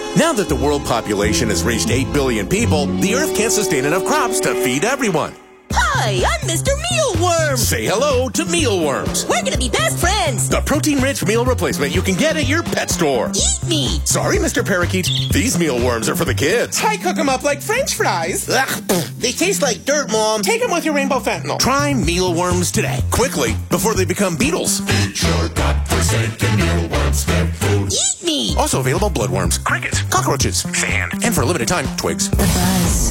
Now that the world population has reached 8 billion people, the Earth can't sustain enough crops to feed everyone. Hi, I'm Mr. Mealworm. Say hello to mealworms. We're gonna be best friends. The protein-rich meal replacement you can get at your pet store. Eat me. Sorry, Mr. Parakeet. These mealworms are for the kids. I cook them up like French fries. Ugh, they taste like dirt, Mom. Take them with your rainbow fentanyl. Try mealworms today, quickly, before they become beetles. Eat your godforsaken mealworms, their food. Eat me. Also available bloodworms, crickets, cockroaches, sand, and for a limited time, twigs. The Buzz.